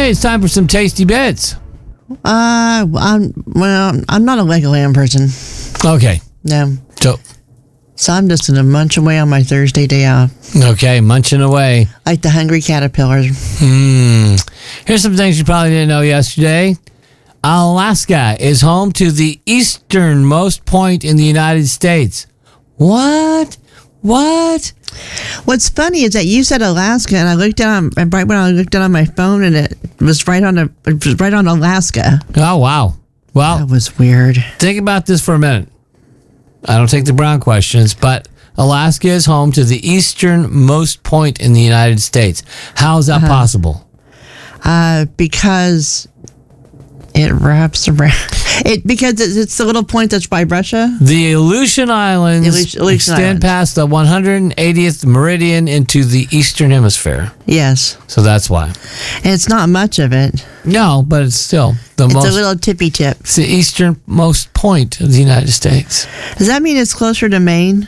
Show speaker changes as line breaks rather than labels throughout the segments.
Okay, it's time for some tasty bits.
I'm not a Legoland person.
Okay.
No.
So
I'm just gonna munch away on my Thursday day off.
okay, munching away.
Like the hungry caterpillars.
Here's some things you probably didn't know yesterday. Alaska is home to the easternmost point in the United States. What?
What's funny is that you said Alaska, and I looked down, and right when I looked down on my phone, and it was right on Alaska.
Oh, wow. Well,
That was weird.
think about this for a minute. I don't take the brown questions, but Alaska is home to the easternmost point in the United States. How is that possible?
Because it wraps around it because it's the little point that's by Russia.
The Aleutian Islands
Aleutian
extend
Islands.
past the 180th meridian into the eastern hemisphere.
Yes,
So that's why.
and it's not much of it.
No, but it's still
It's a little tippy tip.
it's the easternmost point of the United States.
Does that mean it's closer to Maine?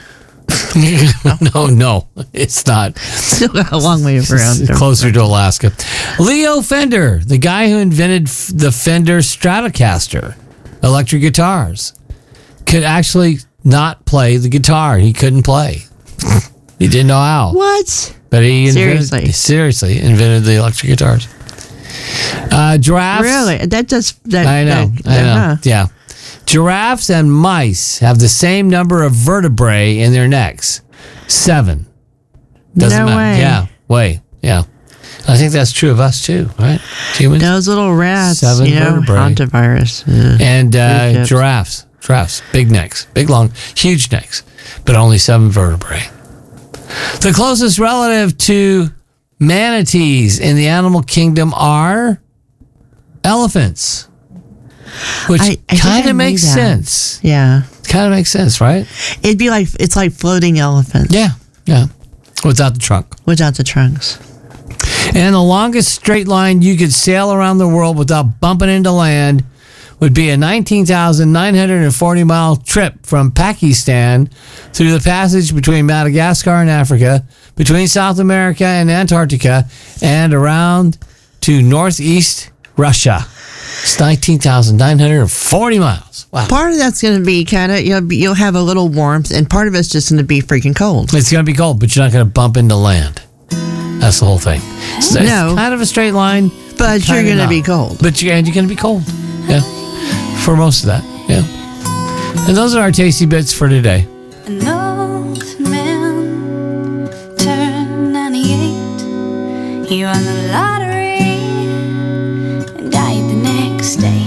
No, it's not.
Still got a long way around.
It's closer to Alaska. Leo Fender, the guy who invented the Fender Stratocaster electric guitars, could actually not play the guitar. He couldn't play. He didn't know how.
What?
But he
Seriously?
invented the electric guitars. Giraffes.
Really?
I know. Yeah. Giraffes and mice have the same number of vertebrae in their necks. 7. Doesn't
No
matter.
way.
Yeah. I think that's true of us too, right? Humans.
Those little rats.
7 vertebrae.
Hantavirus.
And
Big
giraffes. Giraffes. Big necks. Big, long, huge necks. But only 7 vertebrae. The closest relative to manatees in the animal kingdom are elephants. Which
I think
kind
I
of
knew
makes
that.
sense.
Yeah.
Kind of makes sense, right?
It's like floating elephants.
Yeah. Without the trunk.
Without the trunks.
And the longest straight line you could sail around the world without bumping into land would be a 19,940 mile trip from Pakistan through the passage between Madagascar and Africa, between South America and Antarctica, and around to northeast Russia. It's 19,940 miles. Wow.
Part of that's going to be kind of, you'll have a little warmth, and part of it's just going to be freaking cold.
It's going to be cold, but you're not going to bump into land. That's the whole thing. It's kind of a straight line.
But you're going to be cold.
But you're going to be cold. Yeah. For most of that. Yeah. And those are our tasty bits for today.
An old man turned 98. He won the lottery and died the next day.